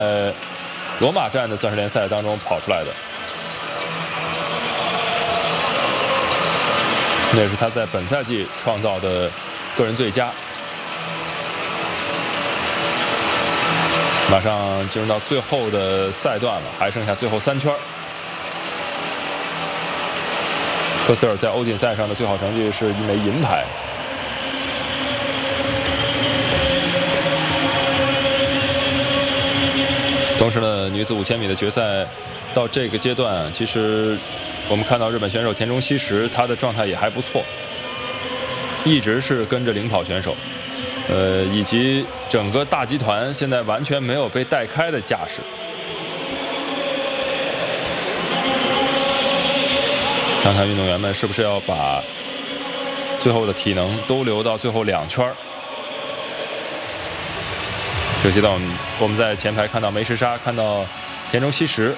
罗马站的钻石联赛当中跑出来的，那也是他在本赛季创造的个人最佳。马上进入到最后的赛段了，还剩下最后3圈。科斯尔在欧锦赛上的最好成绩是一枚银牌。同时呢，女子5000米的决赛到这个阶段，其实我们看到日本选手田中希实，她的状态也还不错，一直是跟着领跑选手。以及整个大集团现在完全没有被带开的架势。看看运动员们是不是要把最后的体能都留到最后2圈。这个阶段我们在前排看到梅什莎，看到田中希实。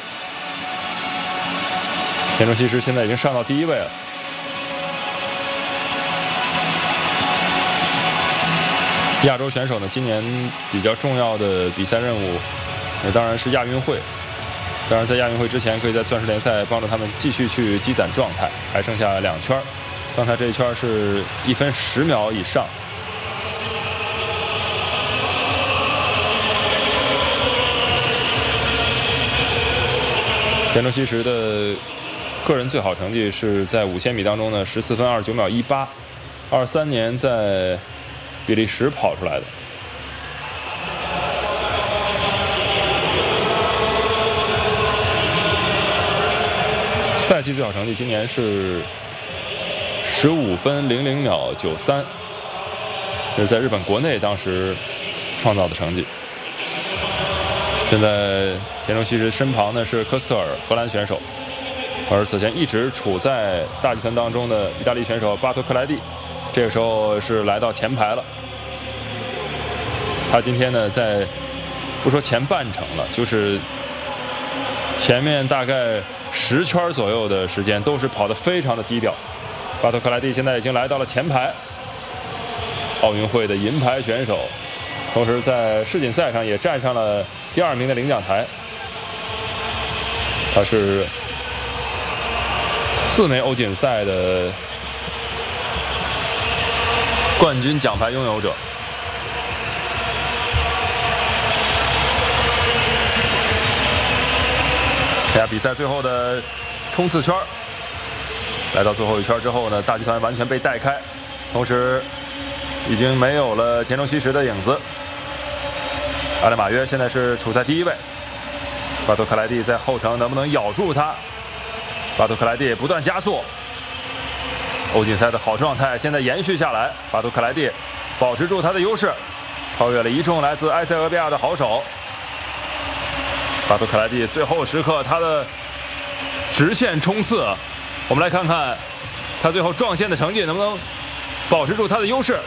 田中希实现在已经上到第1位了。亚洲选手呢，今年比较重要的比赛任务，当然是亚运会。当然，在亚运会之前，可以在钻石联赛帮助他们继续去积攒状态。还剩下2圈，刚才这一圈是1分10秒以上。田中希实的个人最好成绩是在5000米当中呢，14分29秒18。23年在比利时跑出来的。赛季最好成绩今年是15分00秒93，这是在日本国内当时创造的成绩。现在田中希实身旁呢是科斯特尔，荷兰选手，而此前一直处在大集团当中的意大利选手巴托克莱蒂，这个时候是来到前排了。他今天呢，在不说前半程了，就是前面大概10圈左右的时间都是跑得非常的低调。巴托克莱蒂现在已经来到了前排，奥运会的银牌选手，同时在世锦赛上也站上了第2名的领奖台。他是4枚欧锦赛的冠军奖牌拥有者。看下比赛最后的冲刺圈，来到最后1圈之后呢，大集团完全被带开，同时已经没有了田中希实的影子。阿勒马约现在是处在第1位，巴托克莱蒂在后程能不能咬住他？巴托克莱蒂不断加速，欧锦赛的好状态现在延续下来，巴托克莱蒂保持住他的优势，超越了一众来自埃塞俄比亚的好手。巴托克莱蒂最后时刻他的直线冲刺，我们来看看他最后撞线的成绩能不能保持住他的优势。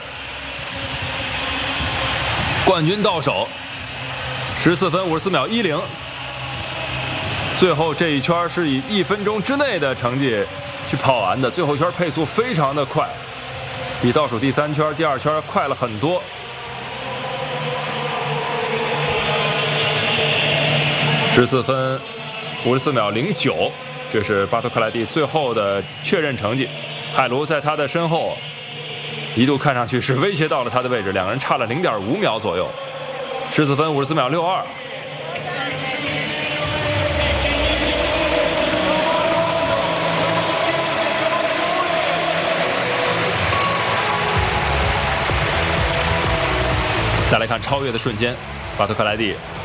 冠军到手，14分54秒10。最后这一圈是以1分钟之内的成绩去跑完的，最后一圈配速非常的快，比倒数第3圈、第2圈快了很多。14分54秒09，这是巴托克莱蒂最后的确认成绩。海卢在他的身后，一度看上去是威胁到了他的位置，两个人差了0.5秒左右。14分54秒62。再来看超越的瞬间，巴托克莱蒂